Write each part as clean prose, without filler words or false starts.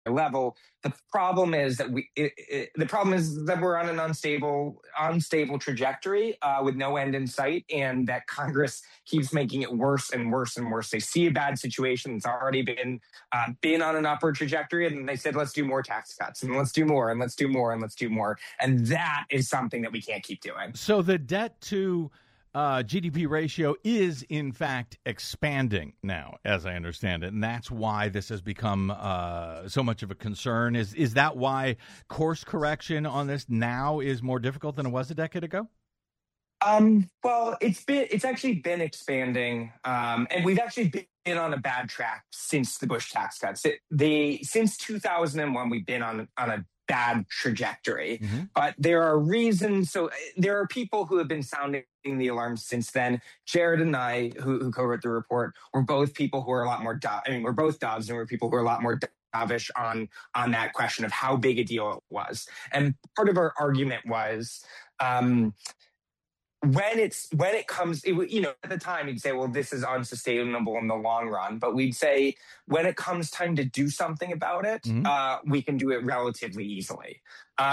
level. The problem is that we're on an unstable trajectory with no end in sight, and that Congress keeps making it worse and worse and worse. They see a bad situation that's already been on an upward trajectory, and they said, let's do more tax cuts, and let's do more, and let's do more, and let's do more. And that is something that we can't keep doing. So the debt to GDP ratio is, in fact, expanding now, as I understand it, and that's why this has become so much of a concern. Is that why course correction on this now is more difficult than it was a decade ago? Well, it's actually been expanding, and we've actually been on a bad track since the Bush tax cuts. Since 2001, we've been on a bad trajectory, but there are reasons. So there are people who have been sounding the alarm since then. Jared and I, who co-wrote the report, were both people who are a lot more. We're both doves, and we're people who are a lot more dovish on that question of how big a deal it was. And part of our argument was. When it comes, at the time you'd say, well, this is unsustainable in the long run. But we'd say when it comes time to do something about it, we can do it relatively easily.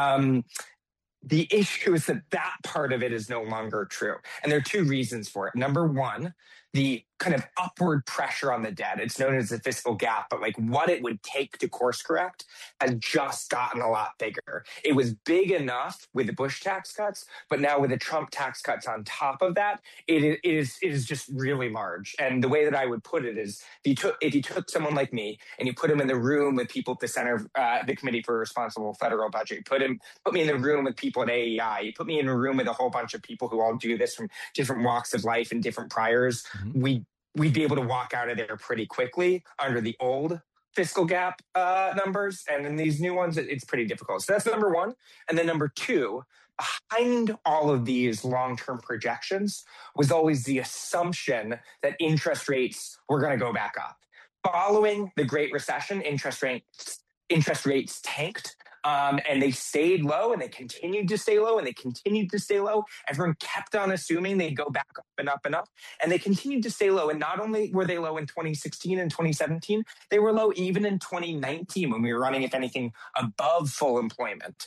The issue is that part of it is no longer true. And there are two reasons for it. Number one, the kind of upward pressure on the debt. It's known as the fiscal gap, but like what it would take to course correct has just gotten a lot bigger. It was big enough with the Bush tax cuts, but now with the Trump tax cuts on top of that, it is just really large. And the way that I would put it is, if you took someone like me and you put him in the room with people at the Center, the Committee for Responsible Federal Budget, put me in the room with people at AEI, you put me in a room with a whole bunch of people who all do this from different walks of life and different priors, we'd be able to walk out of there pretty quickly under the old fiscal gap numbers. And in these new ones, it's pretty difficult. So that's number one. And then number two, behind all of these long-term projections was always the assumption that interest rates were going to go back up. Following the Great Recession, interest rates tanked. And they stayed low, and they continued to stay low, and they continued to stay low. Everyone kept on assuming they'd go back up and up and up, and they continued to stay low. And not only were they low in 2016 and 2017, they were low even in 2019 when we were running, if anything, above full employment.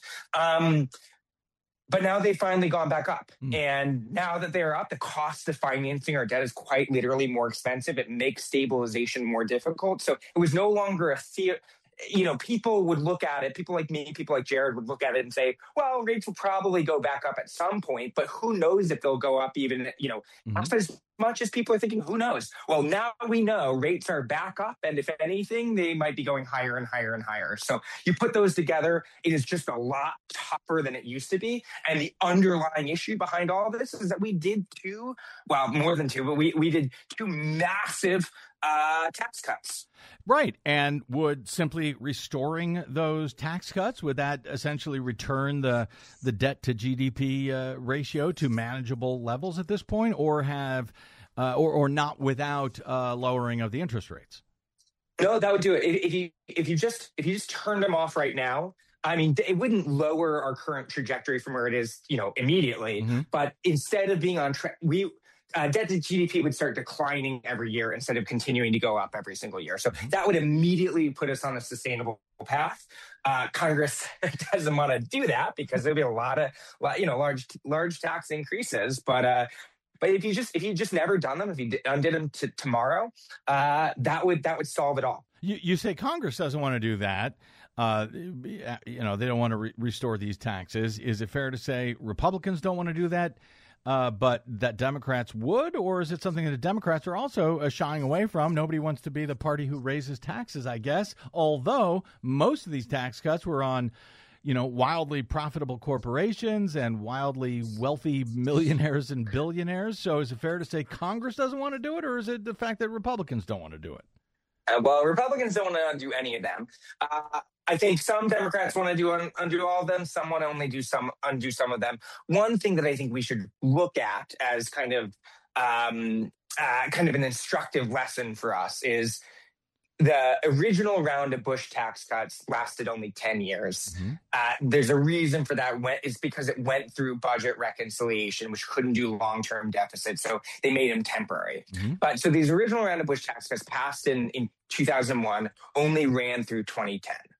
But now they've finally gone back up. And now that they're up, the cost of financing our debt is quite literally more expensive. It makes stabilization more difficult. So it was no longer a fear. People would look at it, people like me, people like Jared would look at it and say, well, rates will probably go back up at some point, but who knows if they'll go up even, as much as people are thinking, who knows? Well, now we know rates are back up, and if anything, they might be going higher and higher and higher. So you put those together, it is just a lot tougher than it used to be. And the underlying issue behind all this is that we did more than two, but we did two massive tax cuts. Right. And would simply restoring those tax cuts, would that essentially return the debt to GDP ratio to manageable levels at this point, or or not without lowering of the interest rates? No, that would do it. If you just turned them off right now, I mean, it wouldn't lower our current trajectory from where it is, immediately. But instead of being on track, debt to GDP would start declining every year instead of continuing to go up every single year. So that would immediately put us on a sustainable path. Congress doesn't want to do that because there'll be a lot of, large tax increases. But if you just never done them, if you undid them tomorrow, that would solve it all. You say Congress doesn't want to do that. They don't want to restore these taxes. Is it fair to say Republicans don't want to do that? But that Democrats would, or is it something that the Democrats are also shying away from? Nobody wants to be the party who raises taxes, I guess, although most of these tax cuts were on, wildly profitable corporations and wildly wealthy millionaires and billionaires. So is it fair to say Congress doesn't want to do it, or is it the fact that Republicans don't want to do it? Well, Republicans don't want to do any of them. I think some Democrats want to undo all of them. Some want to only undo some of them. One thing that I think we should look at as kind of an instructive lesson for us is the original round of Bush tax cuts lasted only 10 years. There's a reason for that. It's because it went through budget reconciliation, which couldn't do long-term deficits. So they made them temporary. So these original round of Bush tax cuts passed in 2001, only ran through 2010.